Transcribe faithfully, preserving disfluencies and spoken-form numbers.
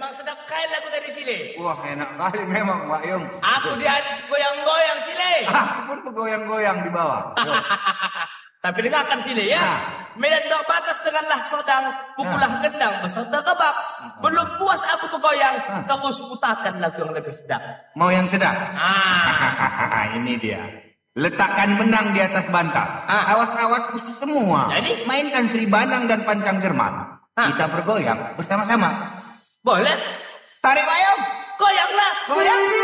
Memang sedap kali lagu dari Sile. Wah, enak kali memang, Pak Yung. Aku di hadis goyang-goyang Sile. Aku pun bergoyang-goyang di bawah. Tapi dengarkan Sile ya. Nah. Medan dok batas denganlah sodang, pukulah Nah. gendang beserta kebab. Belum puas aku bergoyang, Nah. terus putarkan lagu yang lebih sedap. Mau yang sedap? Ah. Ini dia. Letakkan benang di atas bantal. Ah. Awas-awas khusus semua. Jadi? Mainkan Sri Bandang dan Pancang Jerman. Ah. Kita bergoyang bersama-sama. Boleh? Tarik Pak Yung. Goyanglah. Goyang.